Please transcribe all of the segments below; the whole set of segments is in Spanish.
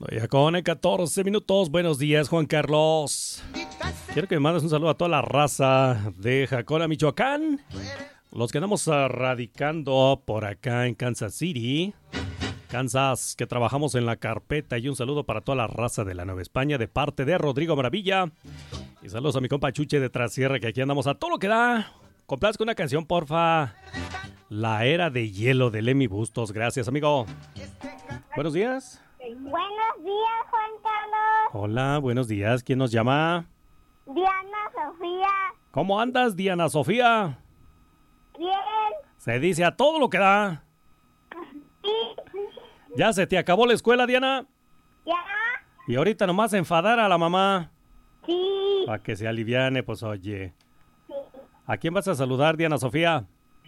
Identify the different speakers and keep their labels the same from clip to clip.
Speaker 1: Ya con 14 minutos. Buenos días, Juan Carlos. Quiero que me mandes un saludo a toda la raza de Jacona, Michoacán. Los que andamos radicando por acá en Kansas City, Kansas, que trabajamos en la carpeta. Y un saludo para toda la raza de la Nueva España de parte de Rodrigo Maravilla. Y saludos a mi compa Chuche de Trasierra, que aquí andamos a todo lo que da. Complazco una canción, porfa. La Era de Hielo de Lemmy Bustos. Gracias, amigo. Buenos días.
Speaker 2: Buenos días, Juan Carlos.
Speaker 1: Hola, buenos días. ¿Quién nos llama?
Speaker 2: Diana Sofía.
Speaker 1: ¿Cómo andas, Diana Sofía?
Speaker 2: Bien.
Speaker 1: Se dice a todo lo que da.
Speaker 2: Sí.
Speaker 1: ¿Ya se te acabó la escuela, Diana?
Speaker 2: ¿Ya?
Speaker 1: Y ahorita nomás enfadar a la mamá.
Speaker 2: Sí.
Speaker 1: Para que se aliviane, pues oye. ¿A quién vas a saludar, Diana Sofía?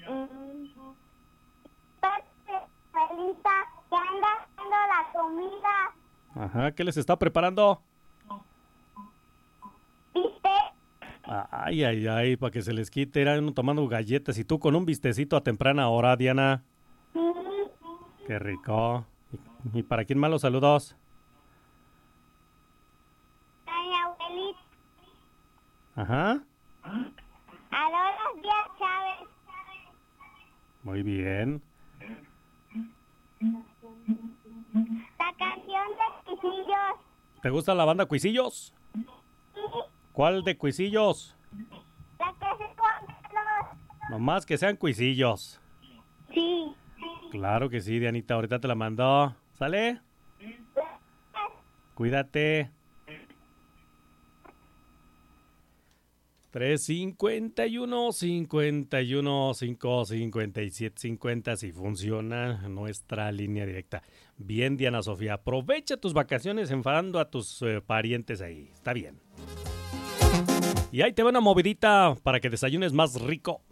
Speaker 2: Felita, que anda haciendo la comida.
Speaker 1: Ajá, ¿qué les está preparando?
Speaker 2: ¿Viste?
Speaker 1: Ay, ay, ay, para que se les quite. Era uno tomando galletas y tú con un vistecito a temprana hora, Diana.
Speaker 2: Sí.
Speaker 1: Qué rico. ¿Y para quién más los saludos?
Speaker 2: A mi abuelita.
Speaker 1: Ajá.
Speaker 2: A Lola Díaz Chávez.
Speaker 1: Muy bien.
Speaker 2: La canción de Quisillos.
Speaker 1: ¿Te gusta la banda Cuisillos?
Speaker 2: Sí.
Speaker 1: ¿Cuál de Cuisillos?
Speaker 2: La que se Juan Carlos.
Speaker 1: Nomás que sean Cuisillos.
Speaker 2: Sí.
Speaker 1: Claro que sí, Dianita, ahorita te la mandó. ¿Sale? Cuídate. 351 51 5 57 50 si funciona nuestra línea directa. Bien, Diana Sofía, aprovecha tus vacaciones enfadando a tus parientes ahí. Está bien. Y ahí te va una movidita para que desayunes más rico.